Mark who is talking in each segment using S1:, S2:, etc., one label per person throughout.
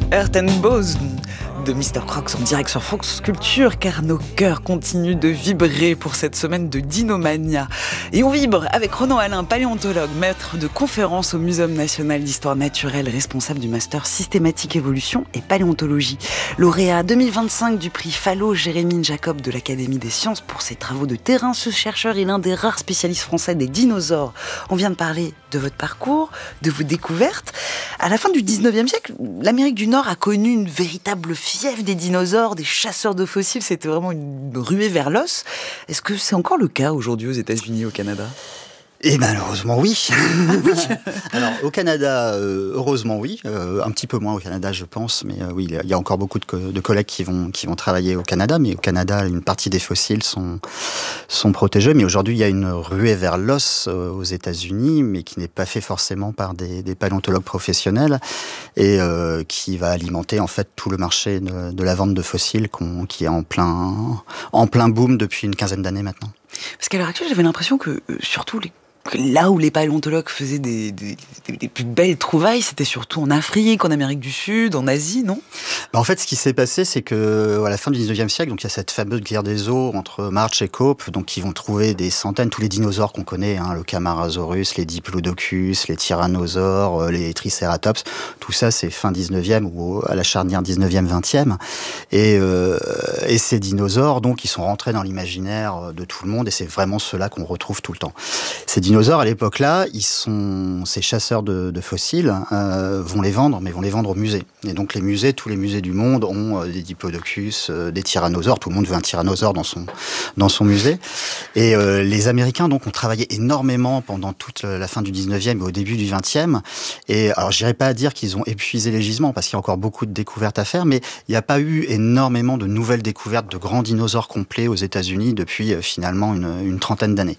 S1: Earth and Bones de Mr. Crocs en direct sur France Culture, car nos cœurs continuent de vibrer pour cette semaine de Dinomania. Et on vibre avec Ronan Alain, paléontologue, maître de conférence au Muséum national d'histoire naturelle, responsable du master systématique évolution et paléontologie. Lauréat 2025 du prix Fallot Jérémine Jacob de l'Académie des sciences pour ses travaux de terrain, ce chercheur est l'un des rares spécialistes français des dinosaures. On vient de parler de votre parcours, de vos découvertes. À la fin du 19e siècle, l'Amérique du Nord a connu une véritable fièvre des dinosaures, des chasseurs de fossiles. C'était vraiment une ruée vers l'os. Est-ce que c'est encore le cas aujourd'hui aux États-Unis et au Canada ?
S2: Et malheureusement oui. Oui. Alors au Canada, heureusement oui, un petit peu moins au Canada je pense, mais oui il y a encore beaucoup de collègues qui vont travailler au Canada, mais au Canada une partie des fossiles sont protégés, mais aujourd'hui il y a une ruée vers l'os aux États-Unis, mais qui n'est pas fait forcément par des paléontologues professionnels et qui va alimenter en fait tout le marché de la vente de fossiles qui est en plein boom depuis une quinzaine d'années maintenant.
S1: Parce qu'à l'heure actuelle j'avais l'impression que surtout là où les paléontologues faisaient des plus belles trouvailles, c'était surtout en Afrique, en Amérique du Sud, en Asie, non ?
S2: En fait, ce qui s'est passé, c'est que à la fin du 19e siècle, donc il y a cette fameuse guerre des eaux entre March et Cope, donc ils vont trouver des centaines, tous les dinosaures qu'on connaît, le Camarasaurus, les Diplodocus, les tyrannosaures, les Triceratops, tout ça c'est fin 19e ou à la charnière 19e, 20e. Et ces dinosaures, donc, ils sont rentrés dans l'imaginaire de tout le monde et c'est vraiment ceux-là qu'on retrouve tout le temps. Ces dinosaures, à l'époque-là, ces chasseurs de fossiles vont les vendre, mais vont les vendre au musée. Et donc les musées, tous les musées du monde ont des diplodocus, des tyrannosaures. Tout le monde veut un tyrannosaure dans son musée. Et les Américains, donc, ont travaillé énormément pendant toute la fin du 19e et au début du 20e. Et alors, j'irai pas à dire qu'ils ont épuisé les gisements, parce qu'il y a encore beaucoup de découvertes à faire, mais il n'y a pas eu énormément de nouvelles découvertes de grands dinosaures complets aux États-Unis depuis finalement une trentaine d'années.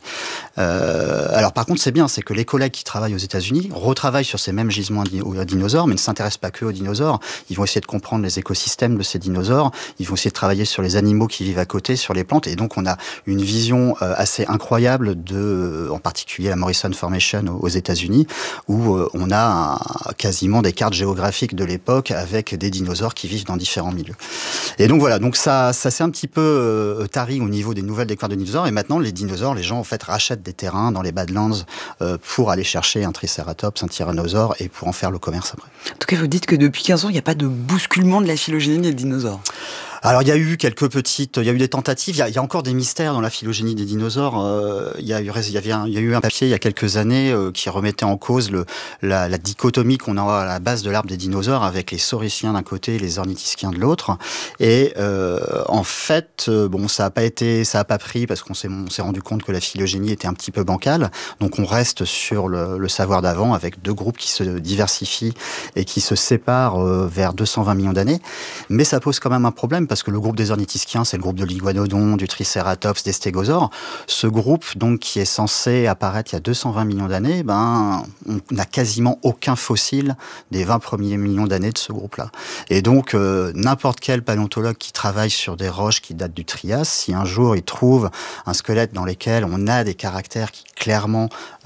S2: Alors par contre, c'est bien, c'est que les collègues qui travaillent aux États-Unis retravaillent sur ces mêmes gisements aux dinosaures, mais ne s'intéressent pas que aux dinosaures. Ils vont essayer de comprendre les écosystèmes de ces dinosaures. Ils vont essayer de travailler sur les animaux qui vivent à côté, sur les plantes. Et donc, on a une vision assez incroyable en particulier la Morrison Formation aux États-Unis, où on a quasiment des cartes géographiques de l'époque avec des dinosaures qui vivent dans différents milieux. Et donc voilà, donc ça s'est un petit peu tari au niveau des nouvelles découvertes de dinosaures. Et maintenant, les dinosaures, les gens en fait rachètent des terrains dans les Badlands pour aller chercher un Triceratops, un tyrannosaure et pour en faire le commerce après.
S1: En tout cas, vous dites que depuis 15 ans, il n'y a pas de bousculement de la phylogénie des dinosaures.
S2: Alors, il y a eu des tentatives. Il y a encore des mystères dans la phylogénie des dinosaures. Il y a eu un papier il y a quelques années qui remettait en cause la dichotomie qu'on a à la base de l'arbre des dinosaures avec les saurischiens d'un côté et les ornithischiens de l'autre. Et en fait, ça a pas pris parce qu'on s'est rendu compte que la phylogénie était un petit peu bancale. Donc, on reste sur le savoir d'avant avec deux groupes qui se diversifient et qui se séparent vers 220 millions d'années. Mais ça pose quand même un problème parce que le groupe des ornithischiens, c'est le groupe de l'iguanodon, du Triceratops, des stégosaures. Ce groupe, donc, qui est censé apparaître il y a 220 millions d'années, on n'a quasiment aucun fossile des 20 premiers millions d'années de ce groupe-là. Et donc, n'importe quel paléontologue qui travaille sur des roches qui datent du Trias, si un jour il trouve un squelette dans lequel on a des caractères qui clairement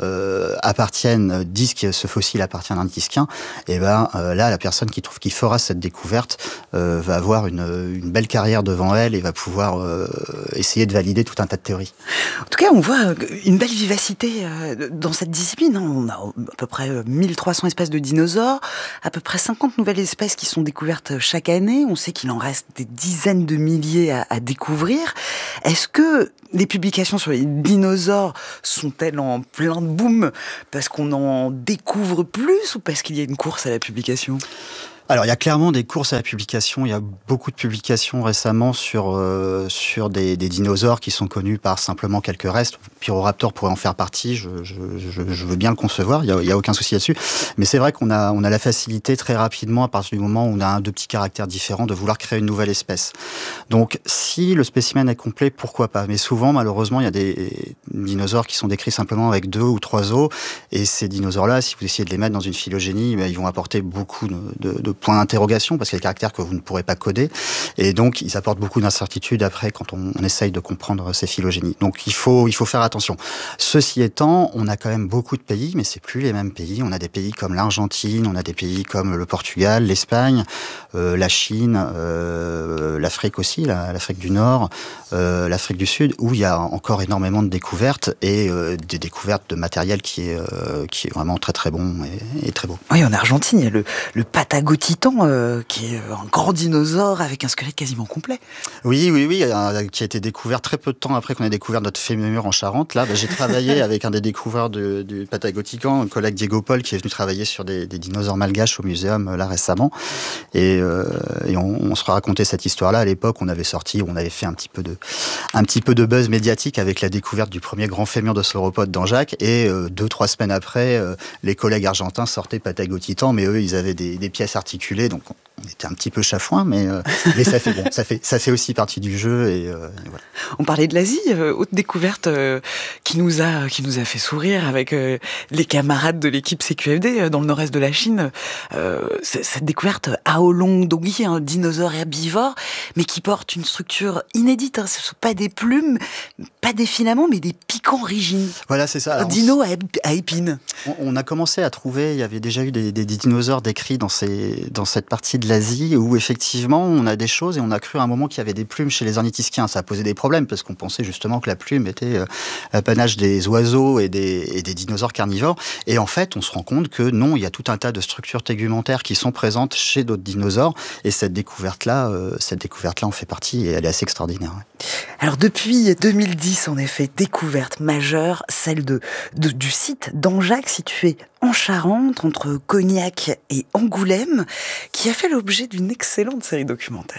S2: disent que ce fossile appartient à un ornithischien, et là, la personne qui fera cette découverte va avoir une belle carrière devant elle et va pouvoir essayer de valider tout un tas de théories.
S1: En tout cas, on voit une belle vivacité dans cette discipline. On a à peu près 1300 espèces de dinosaures, à peu près 50 nouvelles espèces qui sont découvertes chaque année. On sait qu'il en reste des dizaines de milliers à découvrir. Est-ce que les publications sur les dinosaures sont-elles en plein boom parce qu'on en découvre plus ou parce qu'il y a une course à la publication ?
S2: Alors, il y a clairement des courses à la publication. Il y a beaucoup de publications récemment sur des dinosaures qui sont connus par simplement quelques restes. Pyroraptor pourrait en faire partie. Je veux bien le concevoir. Il y a aucun souci là-dessus. Mais c'est vrai qu'on a la facilité très rapidement, à partir du moment où on a deux petits caractères différents, de vouloir créer une nouvelle espèce. Donc, si le spécimen est complet, pourquoi pas? Mais souvent, malheureusement, il y a des dinosaures qui sont décrits simplement avec 2 ou 3 os. Et ces dinosaures-là, si vous essayez de les mettre dans une phylogénie, ils vont apporter beaucoup de points d'interrogation parce qu'il y a des caractères que vous ne pourrez pas coder. Et donc, ils apportent beaucoup d'incertitudes après quand on essaye de comprendre ces phylogénies. Donc, il faut faire attention. Ceci étant, on a quand même beaucoup de pays, mais c'est plus les mêmes pays. On a des pays comme l'Argentine, on a des pays comme le Portugal, l'Espagne, la Chine, l'Afrique aussi, l'Afrique du Nord, l'Afrique du Sud, où il y a encore énormément de découvertes et des découvertes de matériel qui est vraiment très très bon et très beau.
S1: Oui, en Argentine, il y a le Patagotitan, qui est un grand dinosaure avec un squelette quasiment complet.
S2: Oui, qui a été découvert très peu de temps après qu'on ait découvert notre fémur en Charente. Là, j'ai travaillé avec un des découvreurs du Patagotitan, un collègue Diego Paul, qui est venu travailler sur des dinosaures malgaches au muséum là récemment. Et on se racontait cette histoire-là. À l'époque, on avait fait un petit peu de buzz médiatique avec la découverte du premier grand fémur de sauropode d'Anjac. Et 2-3 semaines après, les collègues argentins sortaient Patagotitan, mais eux, ils avaient des pièces articulées, donc on était un petit peu chafouin, mais ça fait bon, ça fait aussi partie du jeu. Et voilà.
S1: On parlait de l'Asie, haute découverte qui nous a fait sourire avec les camarades de l'équipe CQFD dans le nord-est de la Chine. Cette découverte Aolong Dongyi, un dinosaure herbivore, mais qui porte une structure inédite. Ce ne sont pas des plumes, pas des filaments, mais des piquants rigides.
S2: Voilà, c'est ça.
S1: Un dino à épines.
S2: On a commencé à trouver, il y avait déjà eu des dinosaures décrits dans cette partie de l'Asie où effectivement on a des choses et on a cru à un moment qu'il y avait des plumes chez les ornithischiens. Ça a posé des problèmes parce qu'on pensait justement que la plume était l'apanage des oiseaux et des dinosaures carnivores. Et en fait, on se rend compte que non, il y a tout un tas de structures tégumentaires qui sont présentes chez d'autres dinosaures. Et cette découverte-là en fait partie et elle est assez extraordinaire. Ouais.
S1: Alors depuis 2010, en effet, découverte majeure, celle du site d'Anjac situé en Charente, entre Cognac et Angoulême, qui a fait l'objet d'une excellente série documentaire.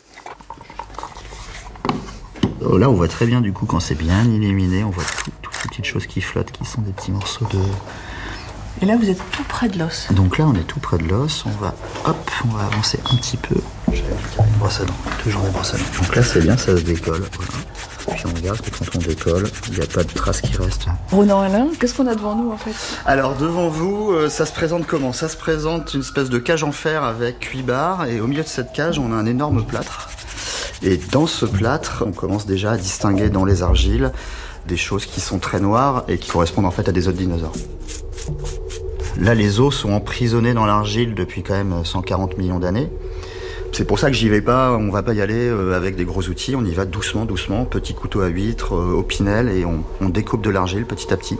S2: Là, on voit très bien du coup quand c'est bien illuminé, on voit toutes ces petites choses qui flottent, qui sont des petits morceaux de...
S1: Et là, vous êtes tout près de l'os.
S2: Donc là, on est tout près de l'os, on va avancer un petit peu. J'avais une brosse à dents, toujours des brosses à dents. Donc là, c'est bien, ça se décolle, voilà. Puis on regarde que quand on décolle, il n'y a pas de traces qui restent.
S1: Ronan Alain, qu'est-ce qu'on a devant nous en fait ?
S2: Alors devant vous, ça se présente comment ? Ça se présente une espèce de cage en fer avec 8 barres et au milieu de cette cage, on a un énorme plâtre. Et dans ce plâtre, on commence déjà à distinguer dans les argiles des choses qui sont très noires et qui correspondent en fait à des os de dinosaures. Là, les os sont emprisonnés dans l'argile depuis quand même 140 millions d'années. C'est pour ça que j'y vais pas, on va pas y aller avec des gros outils, on y va doucement, petit couteau à huître, opinel, et on découpe de l'argile petit à petit.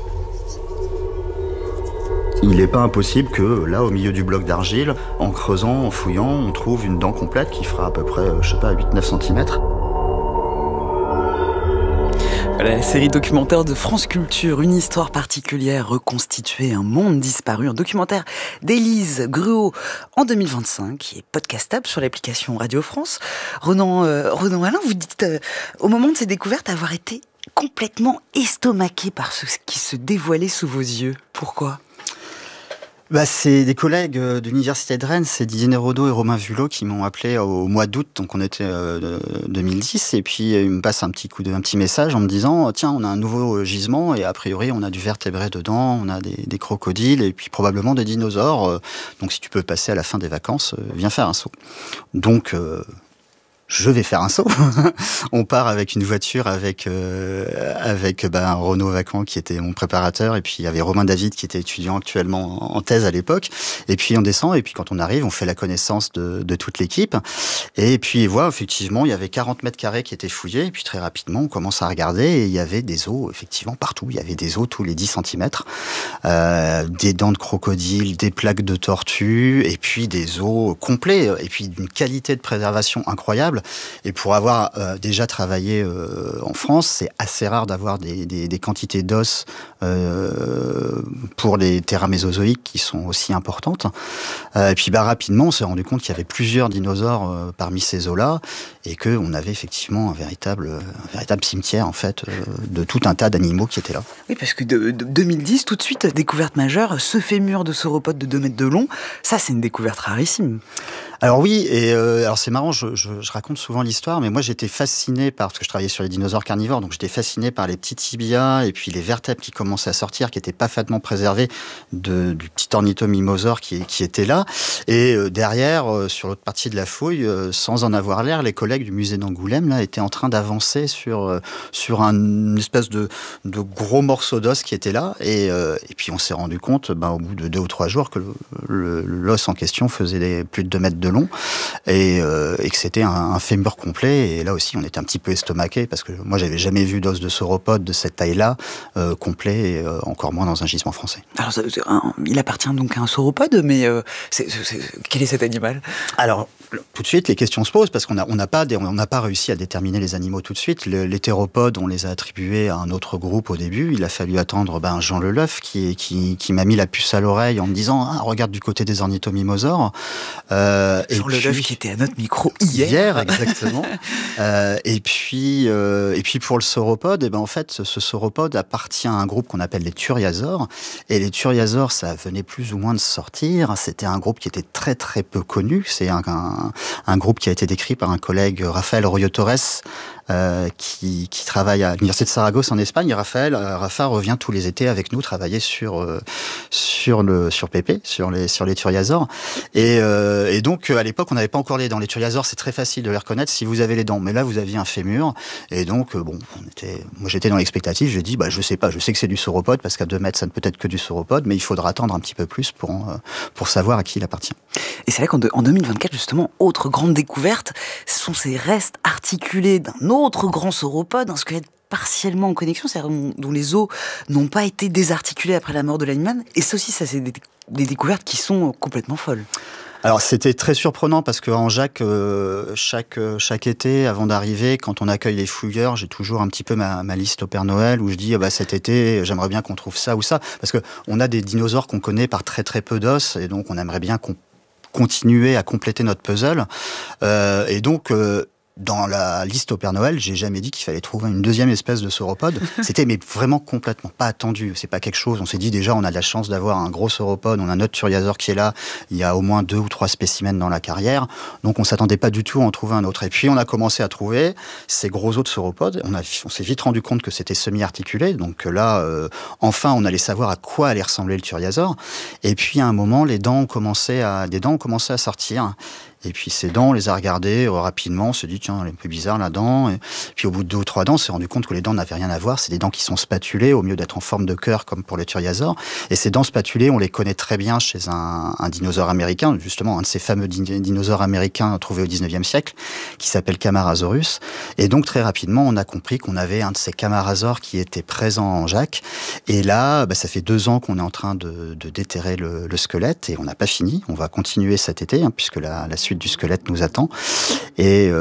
S2: Il n'est pas impossible que là, au milieu du bloc d'argile, en creusant, en fouillant, on trouve une dent complète qui fera à peu près, 8-9 cm.
S1: La série documentaire de France Culture, une histoire particulière, reconstituée, un monde disparu, un documentaire d'Élise Gruau en 2025, qui est podcastable sur l'application Radio France. Ronan Alain, vous dites, au moment de ces découvertes, avoir été complètement estomaqué par ce qui se dévoilait sous vos yeux. Pourquoi ?
S2: C'est des collègues de l'université de Rennes, c'est Didier Nérodo et Romain Vulot qui m'ont appelé au mois d'août, donc on était 2010, et puis ils me passent un petit message en me disant tiens, on a un nouveau gisement et a priori on a du vertébré dedans, on a des crocodiles et puis probablement des dinosaures, donc si tu peux passer à la fin des vacances, viens faire un saut. Donc je vais faire un saut. On part avec une voiture avec Renaud Vacan qui était mon préparateur et puis il y avait Romain David qui était étudiant actuellement en thèse à l'époque. Et puis on descend et puis quand on arrive, on fait la connaissance de toute l'équipe. Et puis effectivement, il y avait 40 mètres carrés qui étaient fouillés et puis très rapidement, on commence à regarder et il y avait des os effectivement partout. Il y avait des os tous les 10 cm, des dents de crocodile, des plaques de tortue et puis des os complets et puis d'une qualité de préservation incroyable. Et pour avoir déjà travaillé en France, c'est assez rare d'avoir des quantités d'os pour les terras mésozoïques qui sont aussi importantes. Et puis rapidement, on s'est rendu compte qu'il y avait plusieurs dinosaures parmi ces os-là et qu'on avait effectivement un véritable cimetière en fait de tout un tas d'animaux qui étaient là.
S1: Oui, parce que de 2010, tout de suite, découverte majeure, ce fémur de sauropode de 2 mètres de long, ça c'est une découverte rarissime.
S2: Alors oui, et alors c'est marrant, je raconte souvent l'histoire, mais moi j'étais fasciné parce que je travaillais sur les dinosaures carnivores, donc j'étais fasciné par les petits tibias et puis les vertèbres qui commençaient à sortir, qui étaient parfaitement préservés du petit ornithomimosaure qui était là. Et derrière, sur l'autre partie de la fouille, sans en avoir l'air, les collègues du musée d'Angoulême là étaient en train d'avancer sur une espèce de gros morceau d'os qui était là. Et puis on s'est rendu compte, au bout de 2 ou 3 jours, que l'os en question faisait plus de 2 mètres de long et que c'était un fémur complet. Et là aussi, on était un petit peu estomaqué parce que moi, j'avais jamais vu d'os de sauropode de cette taille-là complet, et encore moins dans un gisement français.
S1: Alors, il appartient donc à un sauropode, mais quel est cet animal ?
S2: Alors, tout de suite, les questions se posent parce qu'on n'a pas réussi à déterminer les animaux tout de suite. Les théropodes, on les a attribués à un autre groupe au début. Il a fallu attendre Jean Leleuf qui m'a mis la puce à l'oreille en me disant « Ah, regarde du côté des ornithomimosaures ».
S1: Jean Leleuf qui était à notre micro hier.
S2: Exactement. Et puis pour le sauropode, en fait, ce sauropode appartient à un groupe qu'on appelle les thuriasaures. Et les thuriasaures, ça venait plus ou moins de sortir. C'était un groupe qui était très très peu connu. C'est un groupe qui a été décrit par un collègue, Rafael Royo Torres, qui travaille à l'université de Saragosse en Espagne. Rafa revient tous les étés avec nous travailler sur Pépé, sur les thuriasaures. Et donc à l'époque on n'avait pas encore les dents. Les thuriasaures, c'est très facile de les reconnaître si vous avez les dents, mais là vous aviez un fémur. Et donc moi j'étais dans l'expectative. J'ai dit je sais pas, je sais que c'est du sauropode parce qu'à 2 mètres ça ne peut être que du sauropode, mais il faudra attendre un petit peu plus pour savoir à qui il appartient.
S1: Et c'est là qu'en 2024 justement, autre grande découverte, ce sont ces restes articulés d'un autre grand sauropode, un squelette partiellement en connexion, c'est-à-dire dont les os n'ont pas été désarticulés après la mort de l'animal. Et ça aussi, c'est des découvertes qui sont complètement folles.
S2: Alors c'était très surprenant parce qu'en Jacques, chaque été, avant d'arriver, quand on accueille les fouilleurs, j'ai toujours un petit peu ma liste au Père Noël où je dis cet été, j'aimerais bien qu'on trouve ça ou ça, parce que on a des dinosaures qu'on connaît par très très peu d'os, et donc on aimerait bien continuer à compléter notre puzzle. Et donc dans la liste au Père Noël, j'ai jamais dit qu'il fallait trouver une deuxième espèce de sauropode. C'était mais vraiment complètement pas attendu. C'est pas quelque chose. On s'est dit déjà, on a de la chance d'avoir un gros sauropode. On a notre thuriasaure qui est là. Il y a au moins 2 ou 3 spécimens dans la carrière. Donc on s'attendait pas du tout à en trouver un autre. Et puis on a commencé à trouver ces gros os de sauropodes. On s'est vite rendu compte que c'était semi-articulé. Donc là, enfin, on allait savoir à quoi allait ressembler le thuriasaure. Et puis à un moment, des dents ont commencé à sortir. Et puis ces dents, on les a regardées rapidement, on s'est dit tiens, elle est un peu bizarre la dent. Et puis au bout de 2 ou 3 dents, on s'est rendu compte que les dents n'avaient rien à voir. C'est des dents qui sont spatulées au mieux d'être en forme de cœur comme pour les thuriasaures. Et ces dents spatulées, on les connaît très bien chez un dinosaure américain, justement un de ces fameux dinosaures américains trouvés au 19e siècle, qui s'appelle Camarasaurus. Et donc très rapidement, on a compris qu'on avait un de ces camarasaures qui était présent en Jacques. Et là, ça fait 2 ans qu'on est en train de déterrer le squelette et on n'a pas fini. On va continuer cet été, puisque la suite du squelette nous attend. Et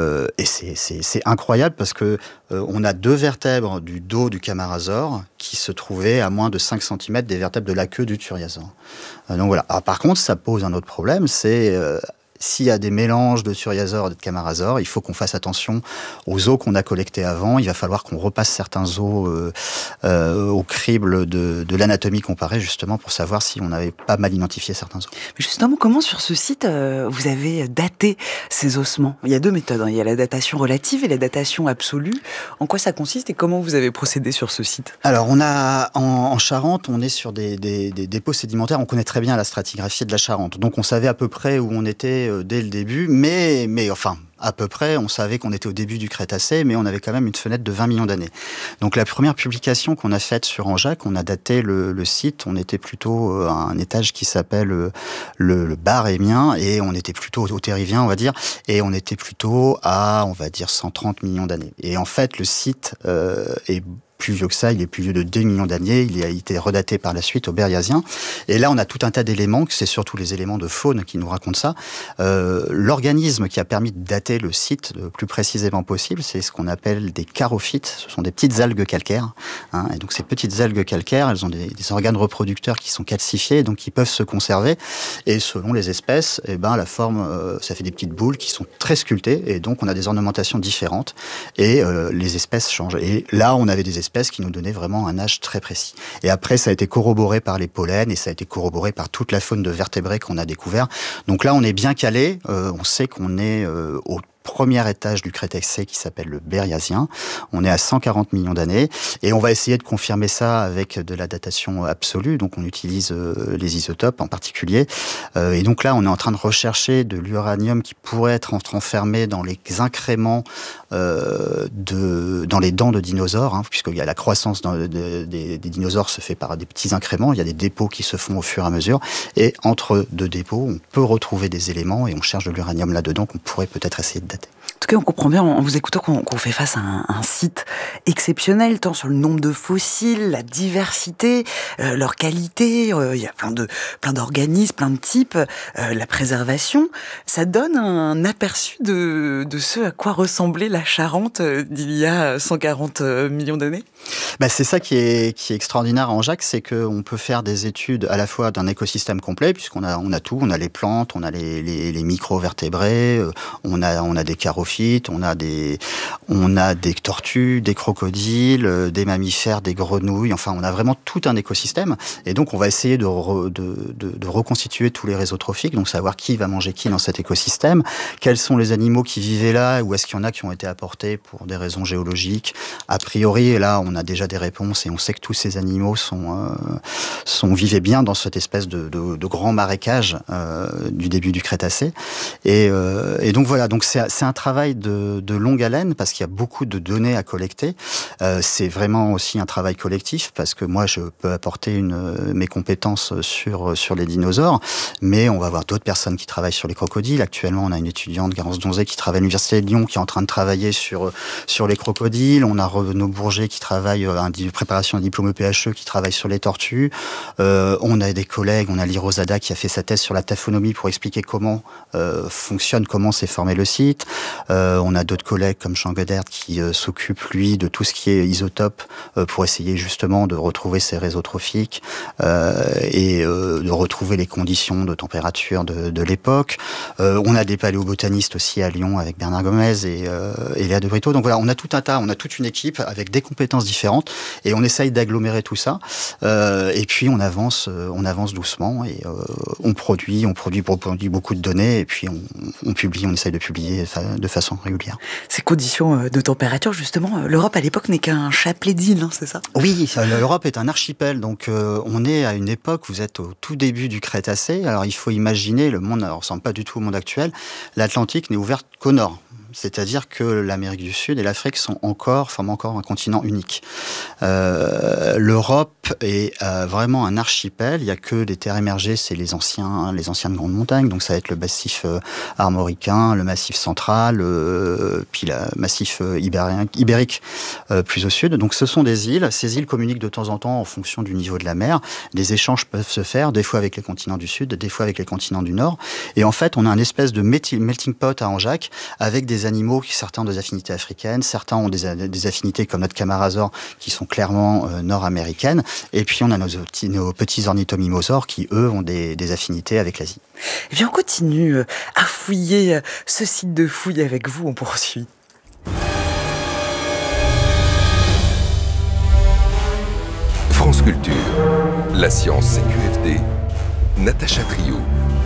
S2: c'est incroyable parce que on a 2 vertèbres du dos du camarasaure qui se trouvaient à moins de 5 cm des vertèbres de la queue du thuriasaure. Donc voilà. Alors, par contre, ça pose un autre problème, c'est s'il y a des mélanges de thuriasaures et de camarasaures, il faut qu'on fasse attention aux os qu'on a collectés avant. Il va falloir qu'on repasse certains os au crible de l'anatomie comparée, justement, pour savoir si on n'avait pas mal identifié certains os.
S1: Mais justement, comment sur ce site, vous avez daté ces ossements ? Il y a 2 méthodes. Il y a la datation relative et la datation absolue. En quoi ça consiste et comment vous avez procédé sur ce site ?
S2: Alors, on a en Charente, on est sur des dépôts sédimentaires. On connaît très bien la stratigraphie de la Charente. Donc, on savait à peu près où on était dès le début, mais enfin, à peu près, on savait qu'on était au début du Crétacé, mais on avait quand même une fenêtre de 20 millions d'années. Donc la première publication qu'on a faite sur Anjac, on a daté le site, on était plutôt à un étage qui s'appelle le bar émien, et on était plutôt au Terrivien, on va dire, et on était plutôt à, on va dire, 130 millions d'années. Et en fait, le site est plus vieux que ça, il est plus vieux de 2 millions d'années, il a été redaté par la suite au Berriasien. Et là, on a tout un tas d'éléments, c'est surtout les éléments de faune qui nous racontent ça. L'organisme qui a permis de dater le site le plus précisément possible, c'est ce qu'on appelle des charophytes. Ce sont des petites algues calcaires. Et donc, ces petites algues calcaires, elles ont des organes reproducteurs qui sont calcifiés, donc qui peuvent se conserver. Et selon les espèces, la forme, ça fait des petites boules qui sont très sculptées. Et donc, on a des ornementations différentes. Et les espèces changent. Et là, on avait des espèces espèces qui nous donnaient vraiment un âge très précis. Et après, ça a été corroboré par les pollens et ça a été corroboré par toute la faune de vertébrés qu'on a découvert. Donc là, on est bien calé. On sait qu'on est au premier étage du Crétacé qui s'appelle le Berriasien. On est à 140 millions d'années et on va essayer de confirmer ça avec de la datation absolue. Donc on utilise les isotopes en particulier. Et donc là, on est en train de rechercher de l'uranium qui pourrait être enfermé dans les incréments dans les dents de dinosaures, puisqu'il y a la croissance des dinosaures se fait par des petits incréments. Il y a des dépôts qui se font au fur et à mesure. Et entre deux dépôts, on peut retrouver des éléments et on cherche de l'uranium là-dedans qu'on pourrait peut-être essayer de dater.
S1: En tout cas, on comprend bien en vous écoutant qu'on fait face à un site exceptionnel, tant sur le nombre de fossiles, la diversité, leur qualité, il y a plein d'organismes, plein de types, la préservation. Ça donne un aperçu de ce à quoi ressemblait la Charente d'il y a 140 millions d'années.
S2: C'est ça qui est extraordinaire à Angeac, c'est qu'on peut faire des études à la fois d'un écosystème complet, puisqu'on a tout, on a les plantes, on a les micro-vertébrés, on a des charophytes, on a des tortues, des crocodiles, des mammifères, des grenouilles, enfin on a vraiment tout un écosystème. Et donc on va essayer de reconstituer tous les réseaux trophiques, donc savoir qui va manger qui dans cet écosystème, quels sont les animaux qui vivaient là, ou est-ce qu'il y en a qui ont été apportés pour des raisons géologiques. A priori, et là on a déjà des réponses et on sait que tous ces animaux vivaient bien dans cette espèce de grand marécage du début du Crétacé. Et donc voilà, donc c'est un travail de longue haleine parce qu'il y a beaucoup de données à collecter. C'est vraiment aussi un travail collectif parce que moi je peux apporter mes compétences sur les dinosaures, mais on va avoir d'autres personnes qui travaillent sur les crocodiles. Actuellement, on a une étudiante, Garance Donzé, qui travaille à l'Université de Lyon, qui est en train de travailler sur les crocodiles. On a Renaud Bourget qui travaille préparation d'un diplôme EPHE, qui travaille sur les tortues. On a des collègues, on a Lirosada qui a fait sa thèse sur la taphonomie pour expliquer comment comment s'est formé le site. On a d'autres collègues comme Jean Godert qui s'occupe, lui, de tout ce qui est isotope pour essayer justement de retrouver ces réseaux trophiques et de retrouver les conditions de température de l'époque. On a des paléobotanistes aussi à Lyon avec Bernard Gomez et Léa de Brito. Donc voilà, on a tout un tas, on a toute une équipe avec des compétences différentes et on essaye d'agglomérer tout ça. Et puis on avance doucement et on produit beaucoup de données et puis on essaye de publier de façon régulière.
S1: Ces conditions de température, justement, l'Europe à l'époque n'est qu'un chapelet d'îles, c'est ça ?
S2: Oui, l'Europe est un archipel, donc on est à une époque, vous êtes au tout début du Crétacé, alors il faut imaginer, le monde ne ressemble pas du tout au monde actuel, l'Atlantique n'est ouvert qu'au nord. C'est-à-dire que l'Amérique du Sud et l'Afrique forment encore un continent unique. L'Europe est vraiment un archipel. Il n'y a que des terres émergées, c'est les anciennes grandes montagnes. Donc ça va être le massif armoricain, le massif central, puis le massif ibérique plus au sud. Donc ce sont des îles. Ces îles communiquent de temps en temps en fonction du niveau de la mer. Des échanges peuvent se faire, des fois avec les continents du sud, des fois avec les continents du nord. Et en fait, on a un espèce de melting pot à Angeac avec des animaux qui certains ont des affinités africaines, certains ont des affinités comme notre camarasaure qui sont clairement nord-américaines, et puis on a nos petits ornithomimosaures qui eux ont des affinités avec l'Asie.
S1: Et bien on continue à fouiller ce site de fouille avec vous, on poursuit.
S3: France Culture, la science CQFD, Natacha Trio.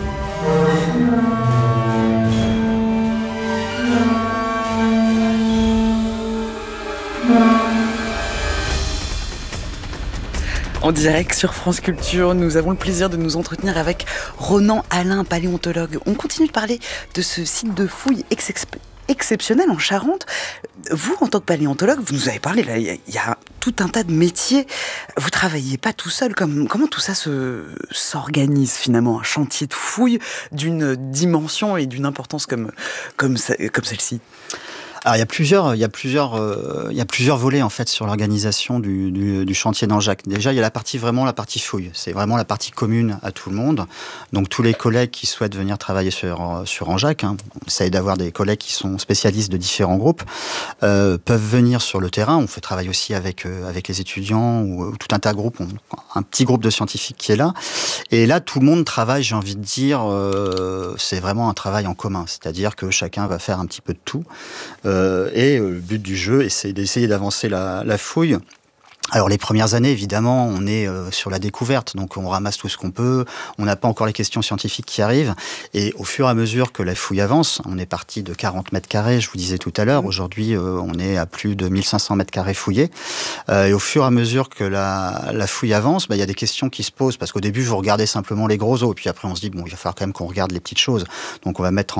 S1: En direct sur France Culture, nous avons le plaisir de nous entretenir avec Ronan Alain, paléontologue. On continue de parler de ce site de fouilles exceptionnel en Charente. Vous, en tant que paléontologue, vous nous avez parlé, là, il y a tout un tas de métiers. Vous travaillez pas tout seul. Comment tout ça s'organise finalement, un chantier de fouilles d'une dimension et d'une importance comme celle-ci?
S2: Alors, il y a plusieurs volets en fait sur l'organisation du chantier d'Angeac. Déjà, il y a la partie fouille. C'est vraiment la partie commune à tout le monde. Donc, tous les collègues qui souhaitent venir travailler sur Angeac, on essaye d'avoir des collègues qui sont spécialistes de différents groupes, peuvent venir sur le terrain. On fait travailler aussi avec les étudiants ou tout un tas de groupes, un petit groupe de scientifiques qui est là. Et là, tout le monde travaille, j'ai envie de dire, c'est vraiment un travail en commun. C'est-à-dire que chacun va faire un petit peu de tout. Et le but du jeu, c'est d'essayer d'avancer la fouille Alors les premières années, évidemment, on est sur la découverte, donc on ramasse tout ce qu'on peut, on n'a pas encore les questions scientifiques qui arrivent, et au fur et à mesure que la fouille avance, on est parti de 40 mètres carrés, je vous disais tout à l'heure, aujourd'hui on est à plus de 1500 mètres carrés fouillés, et au fur et à mesure que la fouille avance, il y a des questions qui se posent, parce qu'au début vous regardez simplement les gros os, puis après on se dit, bon, il va falloir quand même qu'on regarde les petites choses, donc on va mettre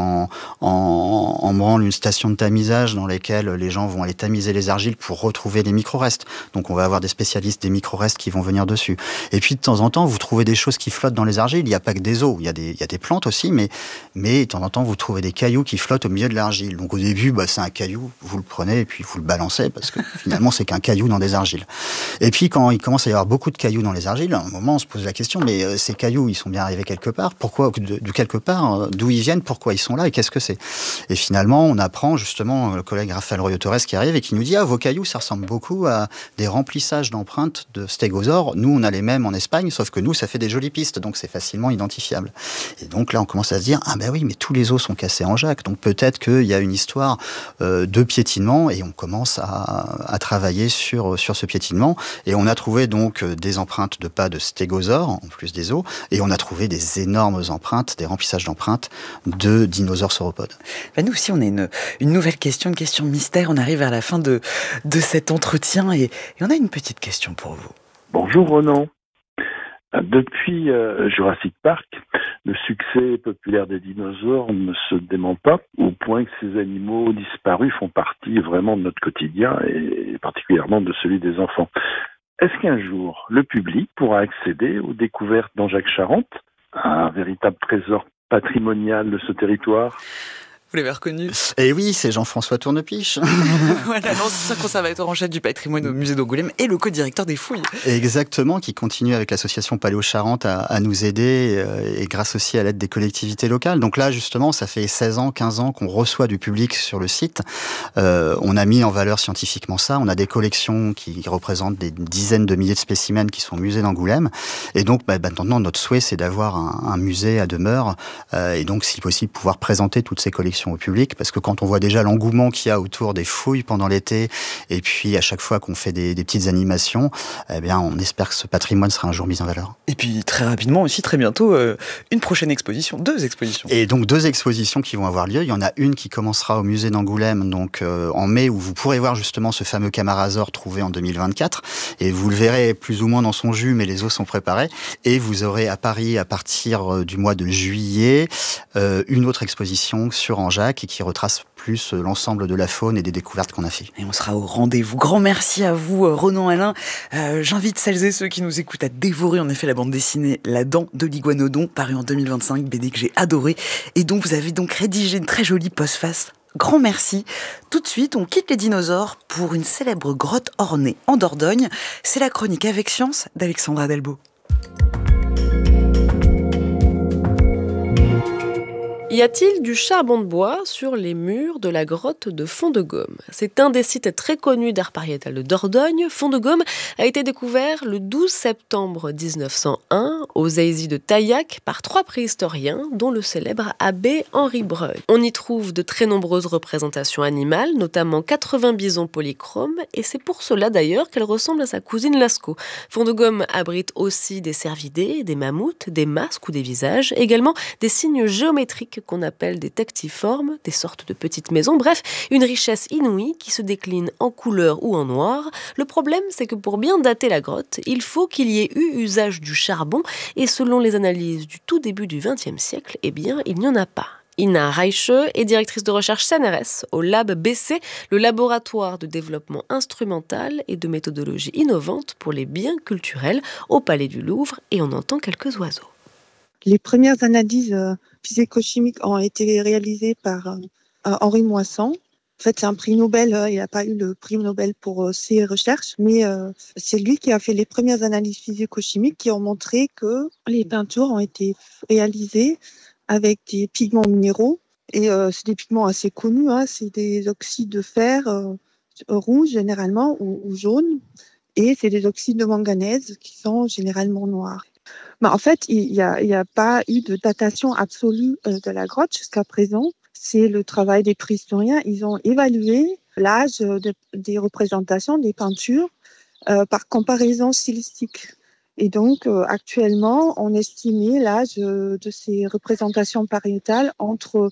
S2: en branle une station de tamisage dans laquelle les gens vont aller tamiser les argiles pour retrouver les micro-restes, donc on va avoir des spécialistes des micro-restes qui vont venir dessus. Et puis de temps en temps, vous trouvez des choses qui flottent dans les argiles. Il n'y a pas que des os, il y a des plantes aussi, mais de temps en temps, vous trouvez des cailloux qui flottent au milieu de l'argile. Donc au début, c'est un caillou, vous le prenez et puis vous le balancez parce que finalement, c'est qu'un caillou dans des argiles. Et puis quand il commence à y avoir beaucoup de cailloux dans les argiles, à un moment, on se pose la question, mais ces cailloux, ils sont bien arrivés quelque part. Pourquoi, de quelque part, d'où ils viennent, pourquoi ils sont là et qu'est-ce que c'est? Et finalement, on apprend justement, le collègue Raphaël Royo-Torres qui arrive et qui nous dit, vos cailloux, ça ressemble beaucoup à des remplissages d'empreintes de stégosaures. Nous, on a les mêmes en Espagne, sauf que nous, ça fait des jolies pistes, donc c'est facilement identifiable. Et donc là, on commence à se dire, oui, mais tous les os sont cassés en Jacques, donc peut-être qu'il y a une histoire de piétinement, et on commence à travailler sur ce piétinement. Et on a trouvé donc des empreintes de pas de stégosaures, en plus des os, et on a trouvé des énormes empreintes, des remplissages d'empreintes de dinosaures sauropodes.
S1: Nous aussi, on a une nouvelle question, une question mystère. On arrive vers la fin de cet entretien, et on a une petite question pour vous.
S4: Bonjour Ronan. Depuis Jurassic Park, le succès populaire des dinosaures ne se dément pas, au point que ces animaux disparus font partie vraiment de notre quotidien et particulièrement de celui des enfants. Est-ce qu'un jour, le public pourra accéder aux découvertes d'Angeac-Charente, un véritable trésor patrimonial de ce territoire ?
S1: Vous l'avez reconnu?
S2: Et oui, c'est Jean-François Tournepiche.
S1: Voilà, l'ancien conservateur en chef du patrimoine au musée d'Angoulême et le co-directeur des fouilles.
S2: Exactement, qui continue avec l'association Paléo-Charente à nous aider, et grâce aussi à l'aide des collectivités locales. Donc là, justement, ça fait 16 ans, 15 ans qu'on reçoit du public sur le site. On a mis en valeur scientifiquement ça. On a des collections qui représentent des dizaines de milliers de spécimens qui sont au musée d'Angoulême. Et donc, maintenant, notre souhait, c'est d'avoir un musée à demeure, et donc, si possible, pouvoir présenter toutes ces collections au public, parce que quand on voit déjà l'engouement qu'il y a autour des fouilles pendant l'été, et puis à chaque fois qu'on fait des petites animations, on espère que ce patrimoine sera un jour mis en valeur.
S1: Et puis très rapidement aussi, très bientôt, une prochaine exposition, 2 expositions.
S2: Et donc 2 expositions qui vont avoir lieu. Il y en a une qui commencera au musée d'Angoulême, donc en mai, où vous pourrez voir justement ce fameux camarasaure trouvé en 2024, et vous le verrez plus ou moins dans son jus, mais les os sont préparés. Et vous aurez à Paris, à partir du mois de juillet, une autre exposition sur Angeac, et qui retrace plus l'ensemble de la faune et des découvertes qu'on a fait.
S1: Et on sera au rendez-vous. Grand merci à vous, Ronan Alain. J'invite celles et ceux qui nous écoutent à dévorer en effet la bande dessinée La Dent de l'Iguanodon, parue en 2025, BD que j'ai adoré, et dont vous avez donc rédigé une très jolie postface. Grand merci. Tout de suite, on quitte les dinosaures pour une célèbre grotte ornée en Dordogne. C'est la chronique Avec Science d'Alexandra Delbo.
S5: Y a-t-il du charbon de bois sur les murs de la grotte de Fond-de-Gaume? C'est un des sites très connus d'art pariétal de Dordogne. Fond-de-Gaume a été découvert le 12 septembre 1901 aux Aisies de Taillac par 3 préhistoriens, dont le célèbre abbé Henri Breuil. On y trouve de très nombreuses représentations animales, notamment 80 bisons polychromes, et c'est pour cela d'ailleurs qu'elle ressemble à sa cousine Lascaux. Fond-de-Gaume abrite aussi des cervidés, des mammouths, des masques ou des visages, également des signes géométriques qu'on appelle des tectiformes, des sortes de petites maisons, bref, une richesse inouïe qui se décline en couleur ou en noir. Le problème, c'est que pour bien dater la grotte, il faut qu'il y ait eu usage du charbon, et selon les analyses du tout début du XXe siècle, il n'y en a pas. Ina Reiche est directrice de recherche CNRS au Lab BC, le laboratoire de développement instrumental et de méthodologie innovante pour les biens culturels au Palais du Louvre, et on entend quelques oiseaux.
S6: Les premières analyses physico-chimiques ont été réalisées par Henri Moissan. En fait, c'est un prix Nobel. Il n'a pas eu le prix Nobel pour ses recherches, mais c'est lui qui a fait les premières analyses physico-chimiques qui ont montré que les peintures ont été réalisées avec des pigments minéraux. Et c'est des pigments assez connus. C'est des oxydes de fer rouges généralement ou jaunes. Et c'est des oxydes de manganèse qui sont généralement noirs. En fait, il n'y a pas eu de datation absolue de la grotte jusqu'à présent. C'est le travail des préhistoriens. Ils ont évalué l'âge des représentations, des peintures, par comparaison stylistique. Et donc, actuellement, on estimait l'âge de ces représentations pariétales entre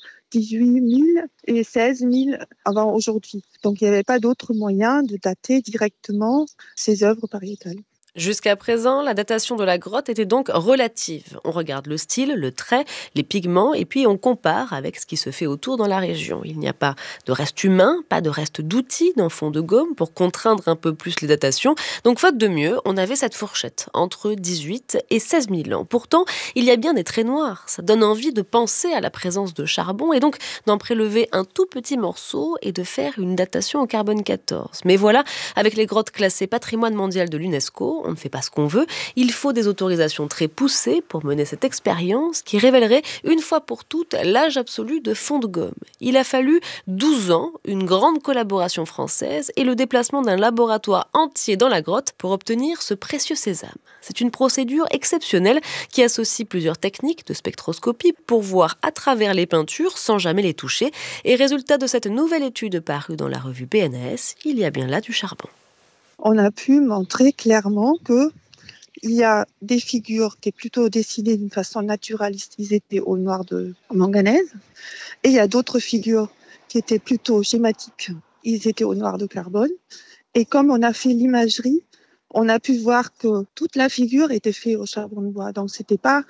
S6: 18 000 et 16 000 avant aujourd'hui. Donc, il n'y avait pas d'autre moyen de dater directement ces œuvres pariétales.
S5: Jusqu'à présent, la datation de la grotte était donc relative. On regarde le style, le trait, les pigments et puis on compare avec ce qui se fait autour dans la région. Il n'y a pas de reste humain, pas de reste d'outils dans fond de gomme pour contraindre un peu plus les datations. Donc faute de mieux, on avait cette fourchette entre 18 et 16 000 ans. Pourtant, il y a bien des traits noirs. Ça donne envie de penser à la présence de charbon et donc d'en prélever un tout petit morceau et de faire une datation au carbone 14. Mais voilà, avec les grottes classées patrimoine mondial de l'UNESCO, on ne fait pas ce qu'on veut. Il faut des autorisations très poussées pour mener cette expérience qui révélerait une fois pour toutes l'âge absolu de fond de gomme. Il a fallu 12 ans, une grande collaboration française et le déplacement d'un laboratoire entier dans la grotte pour obtenir ce précieux sésame. C'est une procédure exceptionnelle qui associe plusieurs techniques de spectroscopie pour voir à travers les peintures sans jamais les toucher. Et résultat de cette nouvelle étude parue dans la revue PNAS, il y a bien là du charbon.
S6: On a pu montrer clairement qu'il y a des figures qui étaient plutôt dessinées d'une façon naturaliste, ils étaient au noir de manganèse, et il y a d'autres figures qui étaient plutôt schématiques, ils étaient au noir de carbone. Et comme on a fait l'imagerie, on a pu voir que toute la figure était faite au charbon de bois. Donc c'était pas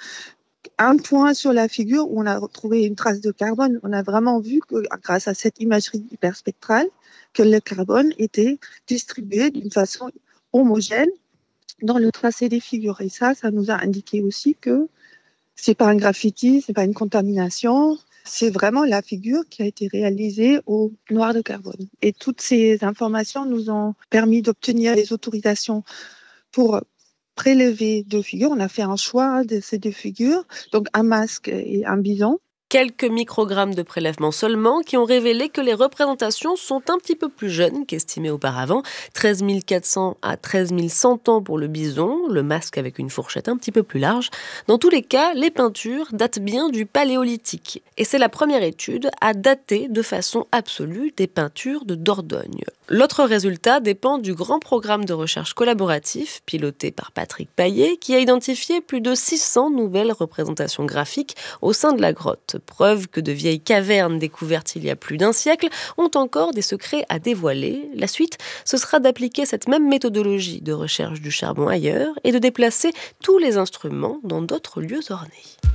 S6: un point sur la figure où on a retrouvé une trace de carbone. On a vraiment vu que grâce à cette imagerie hyperspectrale, que le carbone était distribué d'une façon homogène dans le tracé des figures. Et ça nous a indiqué aussi que c'est pas un graffiti, c'est pas une contamination, c'est vraiment la figure qui a été réalisée au noir de carbone. Et toutes ces informations nous ont permis d'obtenir les autorisations pour prélever 2 figures. On a fait un choix de ces 2 figures, donc un masque et un bison.
S5: Quelques microgrammes de prélèvement seulement qui ont révélé que les représentations sont un petit peu plus jeunes qu'estimé auparavant. 13 400 à 13 100 ans pour le bison, le masque avec une fourchette un petit peu plus large. Dans tous les cas, les peintures datent bien du paléolithique. Et c'est la première étude à dater de façon absolue des peintures de Dordogne. L'autre résultat dépend du grand programme de recherche collaboratif piloté par Patrick Paillet qui a identifié plus de 600 nouvelles représentations graphiques au sein de la grotte. Preuve que de vieilles cavernes découvertes il y a plus d'un siècle ont encore des secrets à dévoiler. La suite, ce sera d'appliquer cette même méthodologie de recherche du charbon ailleurs et de déplacer tous les instruments dans d'autres lieux ornés.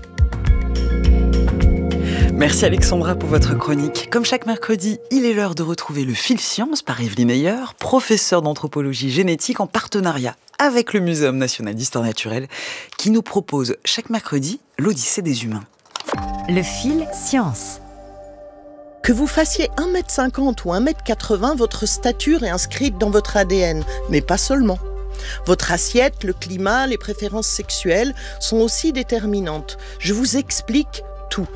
S1: Merci Alexandra pour votre chronique. Comme chaque mercredi, il est l'heure de retrouver le Fil Science par Evelyne Ayer, professeure d'anthropologie génétique en partenariat avec le Muséum national d'histoire naturelle, qui nous propose chaque mercredi l'Odyssée des humains.
S7: Le Fil Science.
S8: Que vous fassiez 1,50 m ou 1,80 m, votre stature est inscrite dans votre ADN, mais pas seulement. Votre assiette, le climat, les préférences sexuelles sont aussi déterminantes. Je vous explique tout.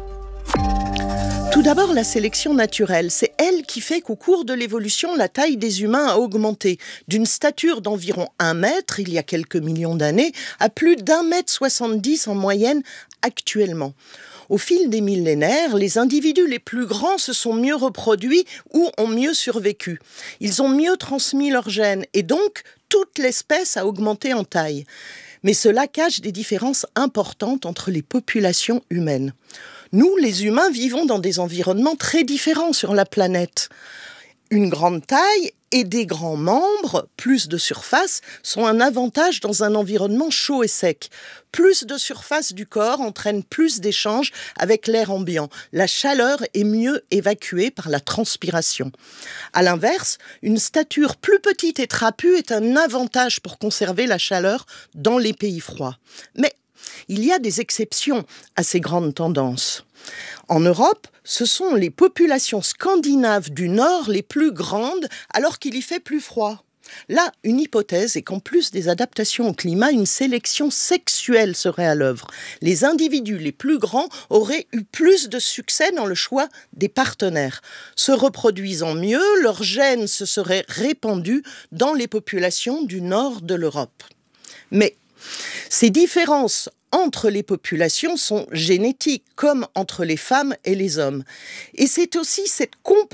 S8: Tout d'abord, la sélection naturelle, c'est elle qui fait qu'au cours de l'évolution, la taille des humains a augmenté d'une stature d'environ 1 mètre, il y a quelques millions d'années, à plus d'1,70 m en moyenne actuellement. Au fil des millénaires, les individus les plus grands se sont mieux reproduits ou ont mieux survécu. Ils ont mieux transmis leurs gènes et donc toute l'espèce a augmenté en taille. Mais cela cache des différences importantes entre les populations humaines. Nous, les humains, vivons dans des environnements très différents sur la planète. Une grande taille et des grands membres, plus de surface, sont un avantage dans un environnement chaud et sec. Plus de surface du corps entraîne plus d'échanges avec l'air ambiant. La chaleur est mieux évacuée par la transpiration. À l'inverse, une stature plus petite et trapue est un avantage pour conserver la chaleur dans les pays froids. Mais il y a des exceptions à ces grandes tendances. En Europe, ce sont les populations scandinaves du Nord les plus grandes alors qu'il y fait plus froid. Là, une hypothèse est qu'en plus des adaptations au climat, une sélection sexuelle serait à l'œuvre. Les individus les plus grands auraient eu plus de succès dans le choix des partenaires. Se reproduisant mieux, leurs gènes se seraient répandus dans les populations du nord de l'Europe. Mais ces différences entre les populations sont génétiques, comme entre les femmes et les hommes. Et c'est aussi cette composition